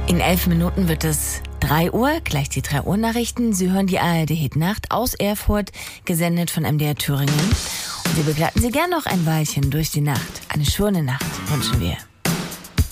In 11 Minuten wird es 3 Uhr, gleich die 3 Uhr Nachrichten. Sie hören die ARD Hitnacht aus Erfurt, gesendet von MDR Thüringen. Und wir begleiten Sie gern noch ein Weilchen durch die Nacht. Eine schöne Nacht wünschen wir.